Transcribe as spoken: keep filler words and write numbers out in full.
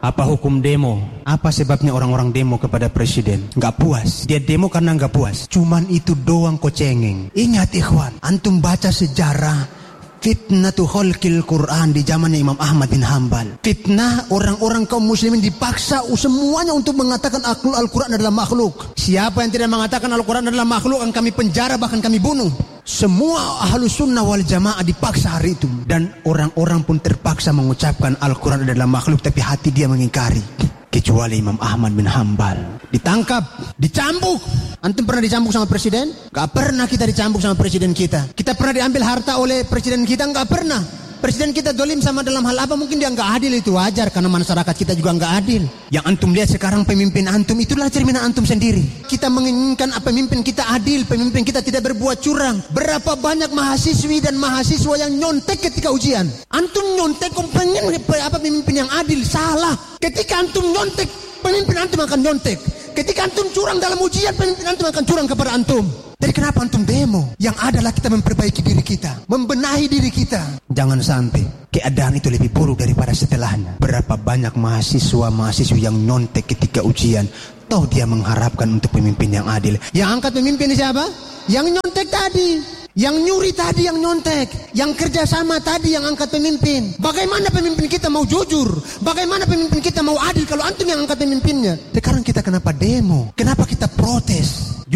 Apa hukum demo? Apa sebabnya orang-orang demo kepada presiden? Nggak puas. Dia demo karena nggak puas. Cuman itu doang kok cengeng. Ingat ikhwan, antum baca sejarah fitnatu khalqil Quran di zamannya Imam Ahmad bin Hambal. Fitnah orang-orang kaum muslimin dipaksa semuanya untuk mengatakan Al-Quran adalah makhluk. Siapa yang tidak mengatakan Al-Quran adalah makhluk akan kami penjara, bahkan kami bunuh. Semua ahlu sunnah wal jamaah dipaksa hari itu. Dan orang-orang pun terpaksa mengucapkan Al-Quran adalah makhluk, tapi hati dia mengingkari. Kecuali Imam Ahmad bin Hambal. Ditangkap, dicambuk. Antum pernah dicambuk sama presiden? Gak pernah kita dicambuk sama presiden kita. Kita pernah diambil harta oleh presiden kita? Gak pernah. Presiden kita dolim sama dalam hal apa? Mungkin dia gak adil, itu wajar. Karena masyarakat kita juga gak adil. Yang antum lihat sekarang pemimpin antum, itulah cerminan antum sendiri. Kita menginginkan pemimpin kita adil, pemimpin kita tidak berbuat curang. Berapa banyak mahasiswi dan mahasiswa yang nyontek ketika ujian. Antum nyontek, pengen apa pemimpin yang adil? Salah. Ketika antum nyontek, pemimpin antum akan nyontek. Ketika antum curang dalam ujian, pemimpin antum akan curang kepada antum. Jadi kenapa antum demo? Yang adalah kita memperbaiki diri kita, membenahi diri kita. Jangan sampai keadaan itu lebih buruk daripada setelahnya. Berapa banyak mahasiswa-mahasiswa yang nyontek ketika ujian, toh dia mengharapkan untuk pemimpin yang adil. Yang angkat pemimpin siapa? Yang nyontek tadi. Yang nyuri tadi yang nyontek. Yang kerjasama tadi yang angkat pemimpin. Bagaimana pemimpin kita mau jujur? Bagaimana pemimpin kita mau adil kalau antum yang angkat pemimpinnya? Sekarang kita kenapa demo? Kenapa kita protes?